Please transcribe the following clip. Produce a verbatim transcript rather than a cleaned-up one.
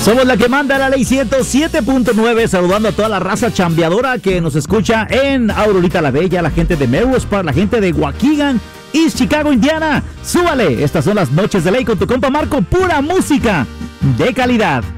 Somos la que manda la ley ciento siete punto nueve, saludando a toda la raza chambeadora que nos escucha en Aurorita la Bella, la gente de Melrose Park, la gente de Waukegan, East Chicago, Indiana. Súbale, estas son las noches de ley con tu compa Marco, pura música de calidad.